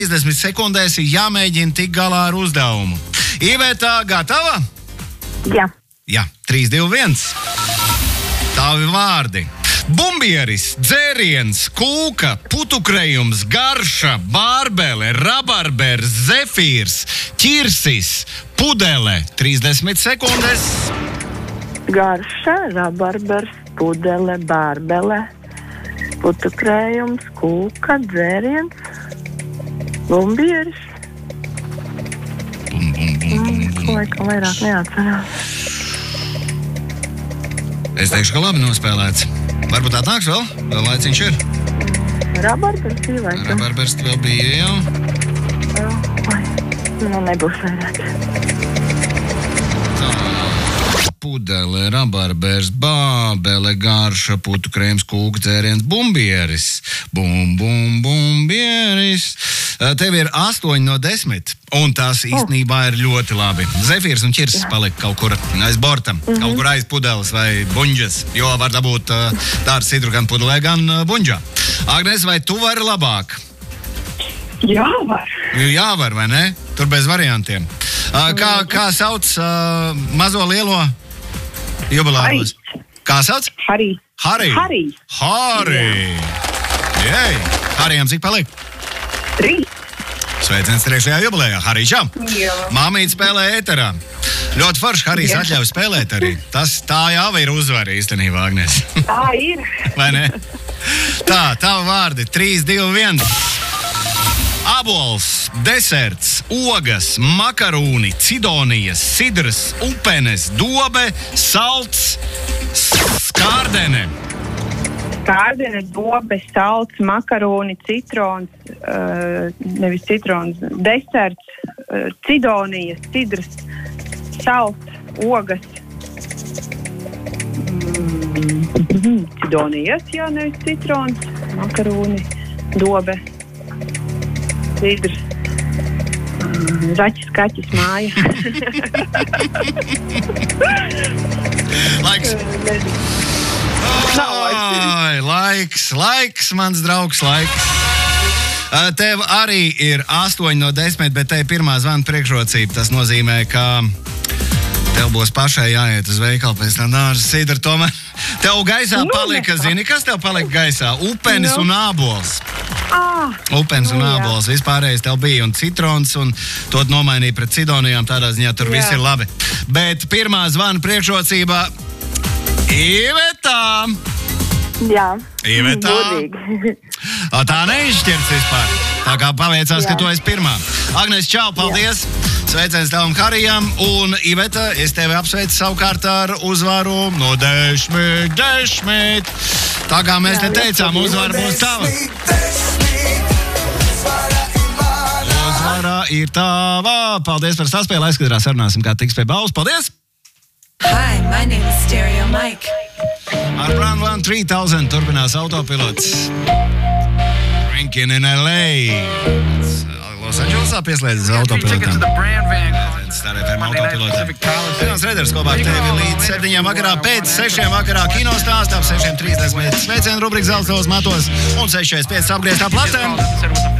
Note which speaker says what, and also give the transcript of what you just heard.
Speaker 1: 30 sekundēs ir jāmēģina tikt galā ar uzdevumu. Iveta, gatava?
Speaker 2: Jā.
Speaker 1: Jā, 3, 2, 1. Tavi vārdi. Bumbieris, dzēriens, kūka, putukrējums, garša, bārbele, rabarbers, zefīrs, ķirsis, pudele. 30 sekundes.
Speaker 2: Garša, rabarbers, pudele, bārbele, putukrējums, kūka, dzēriens, bumbieris. Ko laikam vairāk neatcerās.
Speaker 1: Es teikšu, ka labi nospēlēts. Varbūt atnāks vēl? Vēl laiciņš ir?
Speaker 2: Rabarbers ir laikam.
Speaker 1: Rabarbers vēl bija jau.
Speaker 2: Nebūs vairāk.
Speaker 1: Pudele, rabarbers, bābele, garša, putukrējums, kūka, dzēriens, bumbieris. Bumbieris. Tev ir 8 no 10, un tās īstenībā ir ļoti labi. Zefīrs un ķirsis palika kaut kur aiz borta, kaut kur aiz pudeles vai buņģas, jo var dabūt tādu sidru gan pudelē, gan buņģā. Agnes, vai tu vari labāk?
Speaker 2: Jā, var.
Speaker 1: Jāvar, vai ne? Tur bez variantiem. Kā sauc mazo lielo jubilāros? Kā sauc?
Speaker 2: Harī.
Speaker 1: Jej! Harijam cik paliek?
Speaker 2: 3.
Speaker 1: Sveiciens 3. jubilejā. Harij, čau!
Speaker 2: Jā.
Speaker 1: Māmīte spēlē ēterā. Ļoti forši Harijs atļauj spēlēt arī. Tā jau ir uzvara īstenībā, Agnes.
Speaker 2: Tā ir.
Speaker 1: Vai ne? Tā, tavi vārdi. 3, 2, 1. Abols, deserts, ogas, makarūni, cidonijas, sidrs, upenes, dobe, salts, skārdene.
Speaker 2: Skārdene, dobe, salts, makarūni, citrons, nevis citrons, deserts, cidonijas, sidrs, salts, ogas. Cidonijas, jā, nevis citrons, makarūni, dobe. Sidrs, zaķis, kaķis, māja.
Speaker 1: Laiks. Laiks, mans draugs, laiks. Tev arī ir 8 no 10, bet te ir pirmā zvana priekšrocība. Tas nozīmē, ka tev būs pašai jāiet uz veikalu pēc tam dārza sidra. Tomēr tev gaisā palika, zini, kas tev palika gaisā? Upenis un ābols. Upenis un ābols. Vispārējais tev bija un citrons, un to nomainīja pret cidonijām. Tādā ziņā tur viss ir labi. Bet pirmā zvana priekšrocība Iveta.
Speaker 2: Jā.
Speaker 1: Iveta. Tā neizšķirts vispār. Tā kā paveicās, ka tu esi pirmā. Agnes, čau, paldies. Sveiciens tavam Harijam. Un Iveta, es tevi apsveicu savukārt ar uzvaru no 10. Tā kā mēs te teicām, uzvara būs tava. Uzvara ir tava. Paldies par saspēli. Aizskatrā sarunāsim, kā tiks pie balvas. Paldies!
Speaker 3: Hi, my name is Stereo Mike.
Speaker 1: Ar Brown One 3000 turpinās autopilots. Drinking in LA. Losandželosā pieslēdzas autopilotam. Star FM autopilotam. Vienos Reders kopā ar tevi līdz 7 vakarā, pēc 6 vakarā kinostāstā, ap 6:30 sveicienu rubrika Zeltos matos un 6:45 apgrieztā platē.